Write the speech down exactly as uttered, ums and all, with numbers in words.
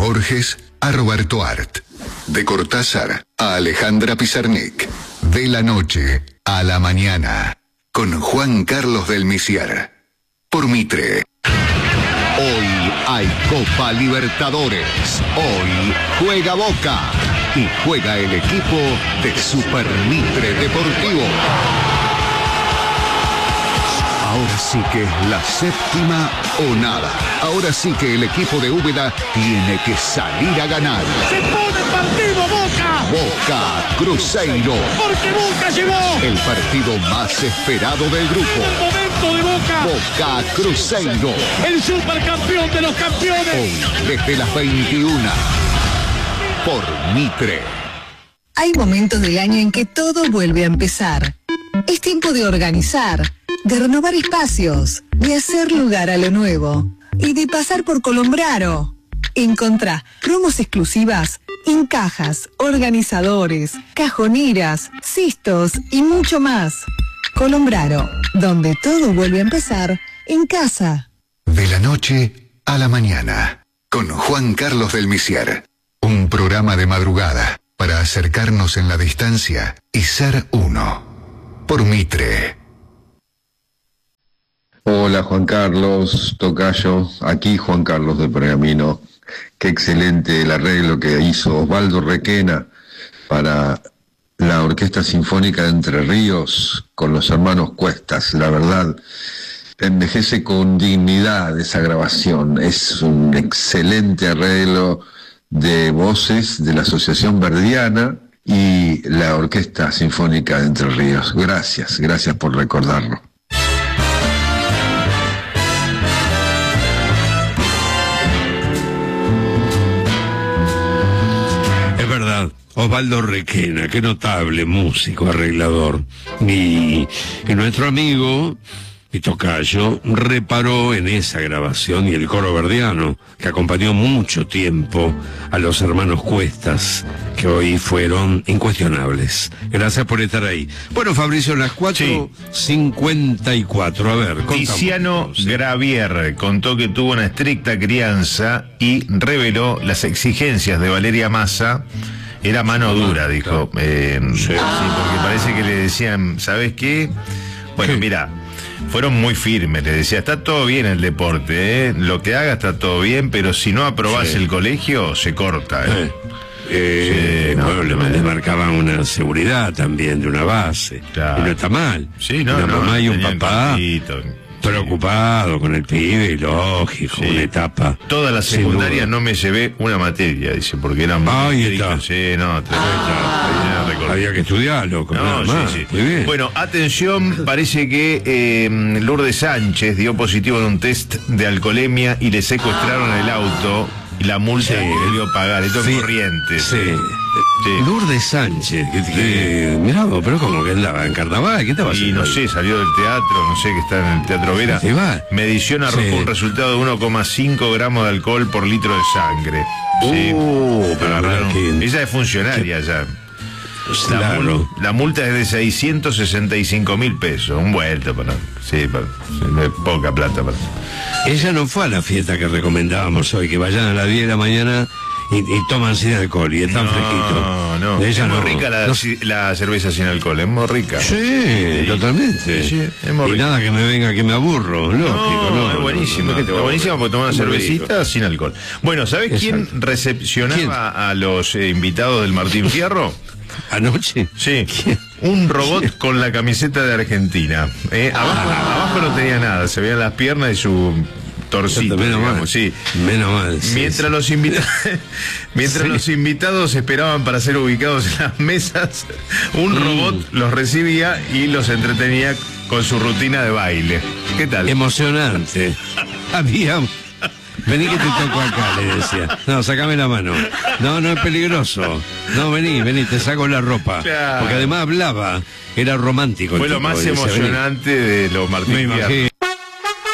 Borges a Roberto Art. De Cortázar a Alejandra Pizarnik. De la noche a la mañana. Con Juan Carlos del Misier. Por Mitre. Hoy hay Copa Libertadores. Hoy juega Boca. Y juega el equipo de Super Mitre Deportivo. Ahora sí que es la séptima o nada. Ahora sí que el equipo de Úbeda tiene que salir a ganar. ¡Se pone partido Boca! Boca Cruzeiro. ¡Porque Boca llegó! El partido más esperado del grupo. ¡El momento de Boca! Boca Cruzeiro. ¡El supercampeón de los campeones! Hoy, desde las veintiuna. Por Mitre. Hay momentos del año en que todo vuelve a empezar. Es tiempo de organizar, de renovar espacios, de hacer lugar a lo nuevo y de pasar por Colombraro. Encontrá promos exclusivas en cajas, organizadores, cajoneras, cistos y mucho más. Colombraro, donde todo vuelve a empezar en casa. De la noche a la mañana, con Juan Carlos del Misier. Un programa de madrugada para acercarnos en la distancia y ser uno. Por Mitre. Hola Juan Carlos, tocayo, aquí Juan Carlos de Pergamino. Qué excelente el arreglo que hizo Osvaldo Requena para la Orquesta Sinfónica de Entre Ríos con los hermanos Cuestas. La verdad, envejece con dignidad esa grabación. Es un excelente arreglo de voces de la Asociación Verdiana y la Orquesta Sinfónica de Entre Ríos. Gracias, gracias por recordarlo. Es verdad, Osvaldo Requena, qué notable músico, arreglador. Y, y nuestro amigo y tocayo reparó en esa grabación y el coro verdiano, que acompañó mucho tiempo a los hermanos Cuestas, que hoy fueron incuestionables. Gracias por estar ahí. Bueno, Fabricio, las cuatro cincuenta y cuatro, a ver, contamos. Tiziano Gravier contó que tuvo una estricta crianza y reveló las exigencias de Valeria Massa. Era mano dura, dijo. Eh, sí. sí, porque parece que le decían, ¿sabes qué? Bueno, ¿Qué? mira... Fueron muy firmes, le decía, está todo bien el deporte, ¿eh? Lo que haga está todo bien, pero si no aprobás sí. el colegio, se corta, ¿eh? Eh, sí, no, bueno, le, le marcaban una seguridad también de una base, claro. Y no está mal. Sí, no, una no, mamá y un papá preocupado sí. con el pibe, lógico, sí. una etapa. Toda la secundaria no me llevé una materia, dice, porque eran muy estrictos. Sí, no, ah, había que estudiarlo. No, nada más. Sí, sí. Muy bien. Bueno, atención, parece que eh, Lourdes Sánchez dio positivo en un test de alcoholemia y le secuestraron el auto y la multa sí. que debió pagar. Esto sí. es corriente. Sí. Sí. Lourdes Sánchez, que, que, sí. mirá, pero como que andaba en carnaval, ¿qué estaba haciendo? Y no sé, salió del teatro, no sé, que está en el Teatro Vera. Medición arrojó sí. un resultado de uno coma cinco gramos de alcohol por litro de sangre. Sí. Uh, pero agarraron. Ella es funcionaria ya. La, claro. mul la multa es de seiscientos sesenta y cinco mil pesos, un vuelto para, sí, para, sí, poca plata para. Ella no fue a la fiesta que recomendábamos hoy, que vayan a las diez de la mañana y, y toman sin alcohol y están no, fresquitos. No, no, ella es muy no, rica la, no. la cerveza sin alcohol, es muy rica. Sí, sí. totalmente. Sí, sí, es muy y rica. Nada que me venga que me aburro, lógico, no. no es buenísimo, no, no, no, es buenísimo porque tomar una cervecita rico. sin alcohol. Bueno, ¿sabés quién recepcionaba ¿Quién? a los eh, invitados del Martín Fierro? ¿Anoche? Sí, un robot ¿Qué? con la camiseta de Argentina. Eh, abajo, ah. abajo no tenía nada, se veían las piernas y su torcito. Menos digamos, mal. Sí. Menos mal. Sí, mientras sí. los invitados, mientras sí. los invitados esperaban para ser ubicados en las mesas, un mm. robot los recibía y los entretenía con su rutina de baile. ¿Qué tal? Emocionante. Había. Vení que te toco acá, le decía. No, sacame la mano. No, no es peligroso. No, vení, vení, te saco la ropa. Claro. Porque además hablaba, era romántico. Fue lo más emocionante de los Martín Fierro.